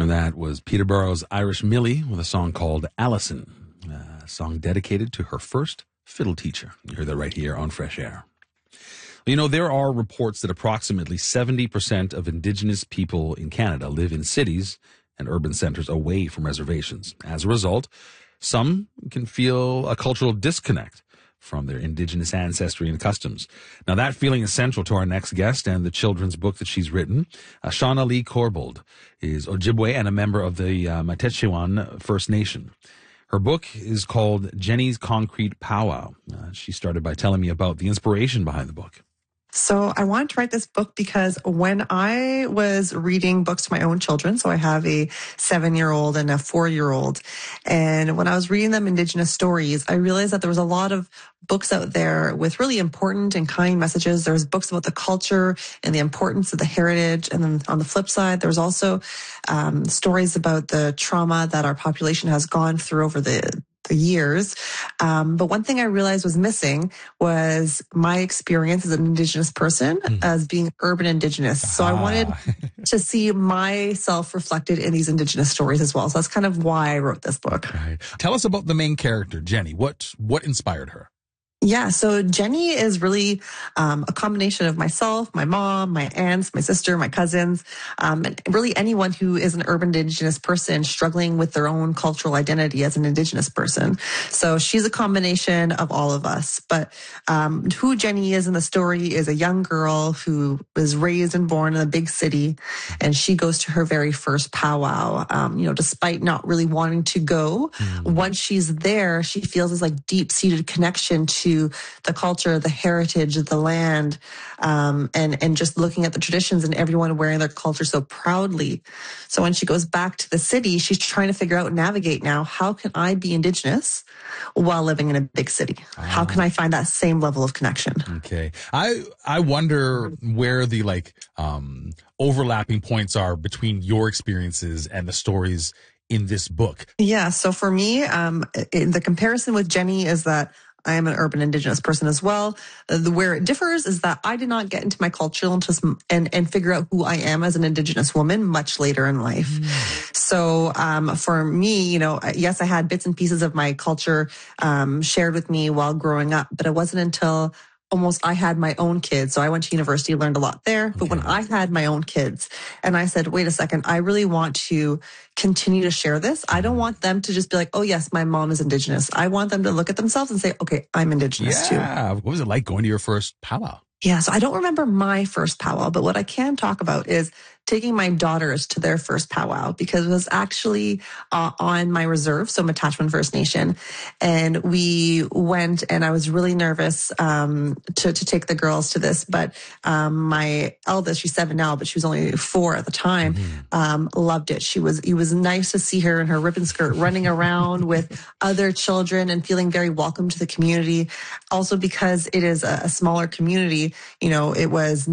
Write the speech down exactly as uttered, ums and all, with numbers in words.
that was Peterborough's Irish Millie with a song called Allison, a song dedicated to her first fiddle teacher. You heard that right here on Fresh Air. You know, there are reports that approximately seventy percent of Indigenous people in Canada live in cities and urban centers away from reservations. As a result, some can feel a cultural disconnect from their Indigenous ancestry and customs. Now, that feeling is central to our next guest and the children's book that she's written. Uh, Shauna Lee Corbould is Ojibwe and a member of the uh, Matechewan First Nation. Her book is called Jenny's Concrete Powwow. Uh, she started by telling me about the inspiration behind the book. So I wanted to write this book because when I was reading books to my own children, so I have a seven-year-old and a four-year-old, and when I was reading them Indigenous stories, I realized that there was a lot of books out there with really important and kind messages. There was books about the culture and the importance of the heritage. And then on the flip side, there was also um, stories about the trauma that our population has gone through over the the years. Um, but one thing I realized was missing was my experience as an Indigenous person, mm. as being urban Indigenous. So ah. I wanted to see myself reflected in these Indigenous stories as well. So that's kind of why I wrote this book. Right. Tell us about the main character, Jenny. What, what inspired her? Yeah, so Jenny is really um, a combination of myself, my mom, my aunts, my sister, my cousins, um, and really anyone who is an urban Indigenous person struggling with their own cultural identity as an Indigenous person. So she's a combination of all of us. But um, who Jenny is in the story is a young girl who was raised and born in a big city, and she goes to her very first powwow. Um, you know, despite not really wanting to go, mm. once she's there, she feels this like deep-seated connection to to the culture, the heritage, the land, um, and, and just looking at the traditions and everyone wearing their culture so proudly. So when she goes back to the city, she's trying to figure out and navigate now, how can I be Indigenous while living in a big city? Oh. How can I find that same level of connection? Okay. I, I wonder where the like, um, overlapping points are between your experiences and the stories in this book. Yeah. So for me, um, the comparison with Jenny is that I am an urban Indigenous person as well. The, where it differs is that I did not get into my culture and, just, and, and figure out who I am as an Indigenous woman much later in life. Mm. So um, for me, you know, yes, I had bits and pieces of my culture um, shared with me while growing up, but it wasn't until almost I had my own kids. So I went to university, learned a lot there. But okay. when I had my own kids and I said, wait a second, I really want to continue to share this. I don't want them to just be like, oh, yes, my mom is Indigenous. I want them to look at themselves and say, okay, I'm Indigenous yeah. too. Yeah. What was it like going to your first powwow? Yeah, so I don't remember my first powwow, but what I can talk about is taking my daughters to their first powwow, because it was actually uh, on my reserve, so Matechewan First Nation. And we went, and I was really nervous um, to, to take the girls to this. But um, my eldest, she's seven now, but she was only four at the time, mm-hmm. um, loved it. She was, it was nice to see her in her ribbon skirt running around with other children and feeling very welcome to the community. Also because it is a, a smaller community, you know, it was